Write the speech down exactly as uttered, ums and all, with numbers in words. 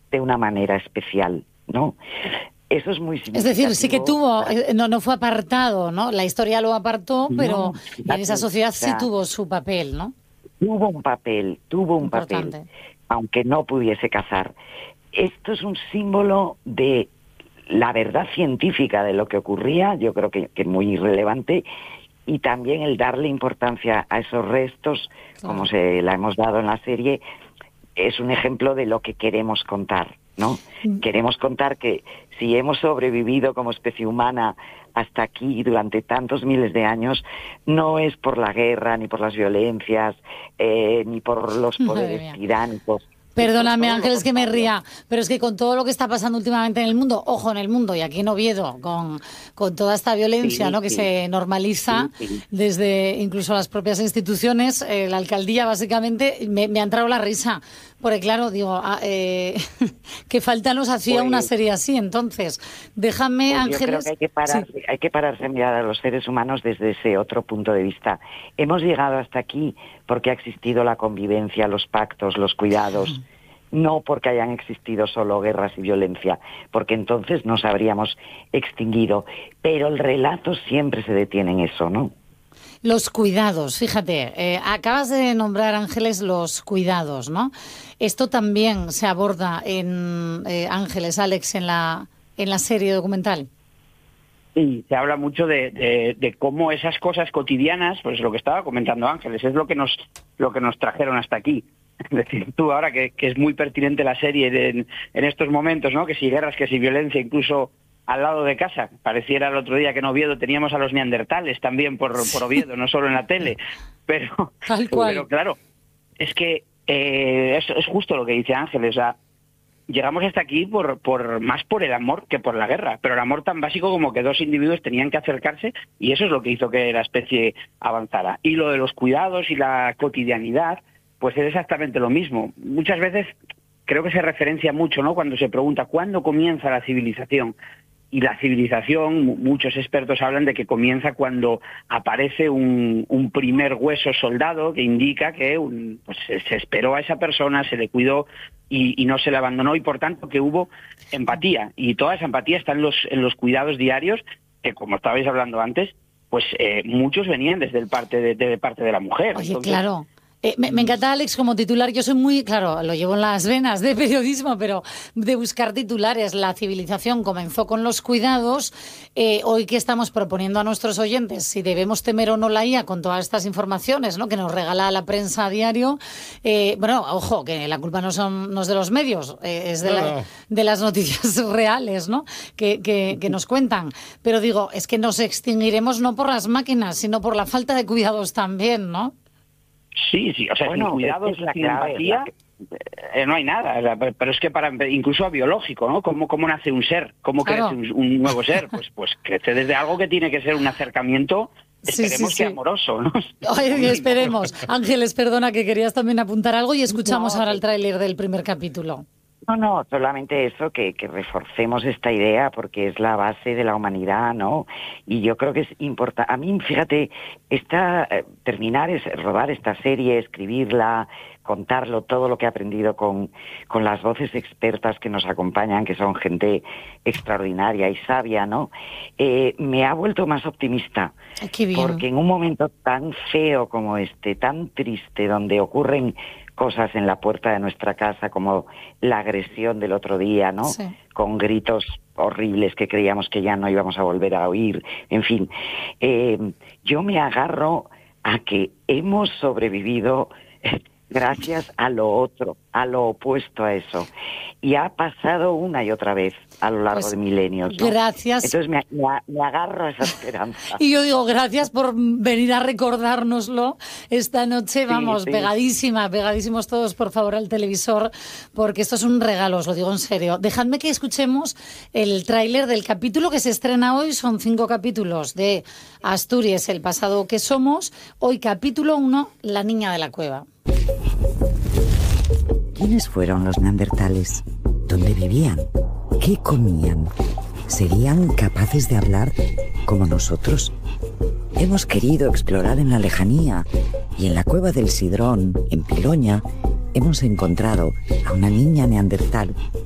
de una manera especial, ¿no? Eso es muy significativo. Es decir, sí que tuvo, no, no fue apartado, ¿no? La historia lo apartó, pero no, en esa sociedad sí o sea, tuvo su papel, ¿no? Tuvo un papel, tuvo un Importante. papel, aunque no pudiese cazar. Esto es un símbolo de la verdad científica de lo que ocurría, yo creo que, que es muy relevante, y también el darle importancia a esos restos, Claro. como se la hemos dado en la serie, es un ejemplo de lo que queremos contar, ¿no? Mm. Queremos contar que si hemos sobrevivido como especie humana hasta aquí durante tantos miles de años, no es por la guerra, ni por las violencias, eh, ni por los Madre poderes mía. tiránicos. Perdóname, Todo lo Ángeles, que me contrario. ría, pero es que con todo lo que está pasando últimamente en el mundo, ojo, en el mundo, y aquí en Oviedo, con, con toda esta violencia, Sí, ¿no?, que sí. se normaliza Sí, sí. desde incluso las propias instituciones, eh, la alcaldía, básicamente, me, me ha entrado la risa. Porque claro, digo, ah, eh, qué falta nos hacía Pues- una serie así. Entonces, déjame, Pues yo creo Ángeles... que hay que pararse, Sí. hay que pararse a mirar a los seres humanos desde ese otro punto de vista. Hemos llegado hasta aquí porque ha existido la convivencia, los pactos, los cuidados, no porque hayan existido solo guerras y violencia, porque entonces nos habríamos extinguido. Pero el relato siempre se detiene en eso, ¿no? Los cuidados, fíjate, eh, acabas de nombrar, Ángeles, los cuidados, ¿no? Esto también se aborda en eh, Ángeles, Alex, en la, en la serie documental. Sí, se habla mucho de, de, de cómo esas cosas cotidianas, pues lo que estaba comentando Ángeles, es lo que nos lo que nos trajeron hasta aquí. Es decir, tú ahora que, que es muy pertinente la serie de, en, en estos momentos, ¿no? Que si guerras, que si violencia, incluso al lado de casa. Pareciera el otro día que en Oviedo teníamos a los neandertales también por, por Oviedo, no solo en la tele. Pero, Tal cual. pero claro, es que eh, es, es justo lo que dice Ángeles, o sea, llegamos hasta aquí por, por más por el amor que por la guerra, pero el amor tan básico como que dos individuos tenían que acercarse, y eso es lo que hizo que la especie avanzara. Y lo de los cuidados y la cotidianidad, pues es exactamente lo mismo. Muchas veces creo que se referencia mucho, ¿no?, cuando se pregunta ¿cuándo comienza la civilización? Y la civilización, muchos expertos hablan de que comienza cuando aparece un, un primer hueso soldado que indica que un, pues, se esperó a esa persona, se le cuidó y, y no se le abandonó, y por tanto que hubo empatía. Y toda esa empatía está en los, en los cuidados diarios, que como estabais hablando antes, pues eh, muchos venían desde el parte de, de parte de la mujer. Oye, Entonces, claro. Eh, me, me encanta, Alex, como titular. Yo soy muy, claro, lo llevo en las venas de periodismo, pero de buscar titulares. La civilización comenzó con los cuidados. Eh, hoy que estamos proponiendo a nuestros oyentes si debemos temer o no la I A con todas estas informaciones, ¿no?, que nos regala la prensa a diario. Eh, bueno, ojo, que la culpa no, son, no es de los medios, eh, es de, No, la, no. de las noticias reales, ¿no?, que, que, que nos cuentan. Pero digo, es que nos extinguiremos no por las máquinas, sino por la falta de cuidados también, ¿no? sí, sí, o sea, Bueno, sin cuidados, es la sin clave, empatía, la que- eh, no hay nada. O sea, pero es que para incluso a biológico, ¿no? ¿Cómo, cómo nace un ser? ¿Cómo Claro. crece un, un nuevo ser? Pues, pues crece desde algo que tiene que ser un acercamiento, Sí, esperemos sí, sí. que amoroso, ¿no? Oye, esperemos. Ángeles, perdona, que querías también apuntar algo y escuchamos No, ahora el tráiler del primer capítulo. No, no, solamente eso, que, que reforcemos esta idea porque es la base de la humanidad, ¿no? Y yo creo que es importante. A mí, fíjate, esta, eh, terminar, es rodar esta serie, escribirla, contarlo, todo lo que he aprendido con, con las voces expertas que nos acompañan, que son gente extraordinaria y sabia, ¿no? Eh, me ha vuelto más optimista. Ay, qué bien. Porque en un momento tan feo como este, tan triste, donde ocurren cosas en la puerta de nuestra casa, como la agresión del otro día, ¿no? Sí. Con gritos horribles que creíamos que ya no íbamos a volver a oír. En fin, eh, yo me agarro a que hemos sobrevivido gracias a lo otro, a lo opuesto a eso. Y ha pasado una y otra vez a lo largo Pues, de milenios, ¿no? gracias. Entonces me, me, me agarro a esa esperanza. Y yo digo, gracias por venir a recordárnoslo esta noche. Vamos, sí. pegadísima, pegadísimos todos, por favor, al televisor, porque esto es un regalo, os lo digo en serio. Dejadme que escuchemos el tráiler del capítulo que se estrena hoy. Son cinco capítulos de Asturias, el pasado que somos. Hoy capítulo uno, La niña de la cueva. ¿Quiénes fueron los neandertales? ¿Dónde vivían? ¿Qué comían? ¿Serían capaces de hablar como nosotros? Hemos querido explorar en la lejanía y en la cueva del Sidrón, en Piloña, hemos encontrado a una niña neandertal